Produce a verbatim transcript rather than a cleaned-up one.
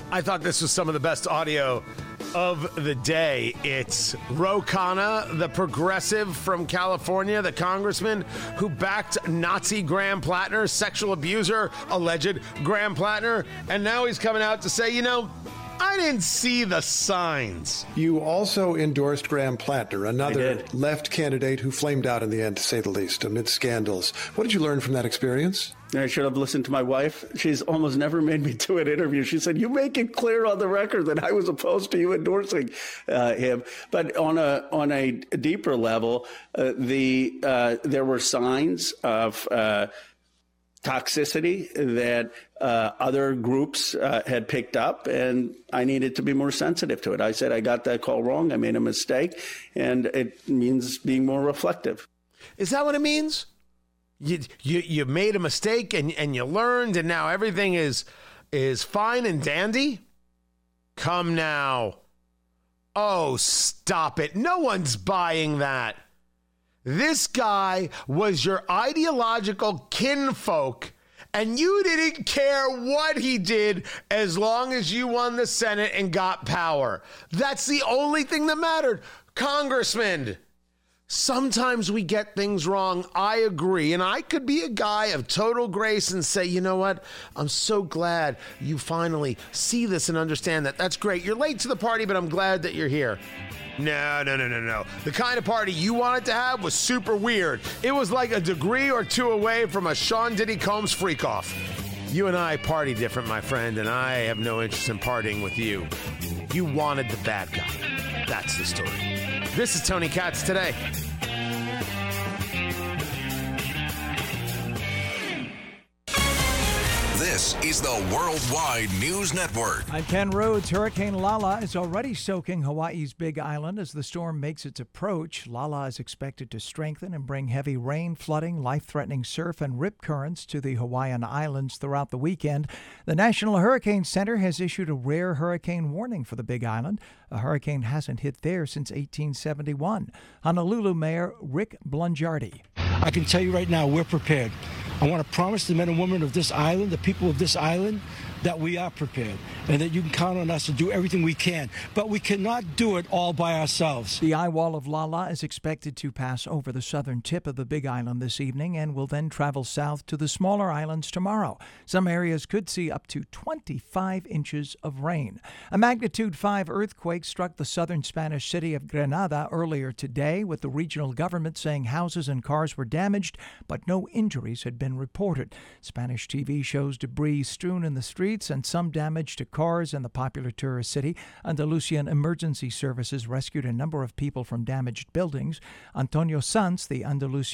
I thought this was some of the best audio of the day. It's Ro Khanna, the progressive from California, the congressman who backed Nazi Graham Plattner, sexual abuser, alleged Graham Plattner, and now he's coming out to say, you know, I didn't see the signs. You also endorsed Graham Plattner, another left candidate who flamed out in the end, to say the least, amid scandals. What did you learn from that experience? I should have listened to my wife. She's almost never made me do an interview. She said, you make it clear on the record that I was opposed to you endorsing uh, him. But on a on a deeper level, uh, the uh, there were signs of uh, toxicity that uh, other groups uh, had picked up, and I needed to be more sensitive to it. I said, I got that call wrong. I made a mistake, and it means being more reflective. Is that what it means? You you you made a mistake and, and you learned, and now everything is is fine and dandy? Come now. Oh, stop it. No one's buying that. This guy was your ideological kinfolk, and you didn't care what he did as long as you won the Senate and got power. That's the only thing that mattered. Congressman, sometimes we get things wrong. I agree. And I could be a guy of total grace and say, you know what? I'm so glad you finally see this and understand that. That's great. You're late to the party, but I'm glad that you're here. No, no, no, no, no. The kind of party you wanted to have was super weird. It was like a degree or two away from a Sean Diddy Combs freak-off. You and I party different, my friend, and I have no interest in partying with you. You wanted the bad guy. That's the story. This is Tony Katz Today. This is the Worldwide News Network. I'm Ken Rhodes. Hurricane Lala is already soaking Hawaii's Big Island as the storm makes its approach. Lala is expected to strengthen and bring heavy rain, flooding, life-threatening surf, and rip currents to the Hawaiian Islands throughout the weekend. The National Hurricane Center has issued a rare hurricane warning for the Big Island. A hurricane hasn't hit there since eighteen seventy-one. Honolulu Mayor Rick Blangiardi. I can tell you right now, we're prepared. I want to promise the men and women of this island, the people of this island, that we are prepared and that you can count on us to do everything we can. But we cannot do it all by ourselves. The eye wall of Lala is expected to pass over the southern tip of the Big Island this evening and will then travel south to the smaller islands tomorrow. Some areas could see up to twenty-five inches of rain. A magnitude five earthquake struck the southern Spanish city of Granada earlier today, with the regional government saying houses and cars were damaged, but no injuries had been reported. Spanish T V shows debris strewn in the streets and some damage to cars in the popular tourist city. Andalusian emergency services rescued a number of people from damaged buildings. Antonio Sanz, the Andalusian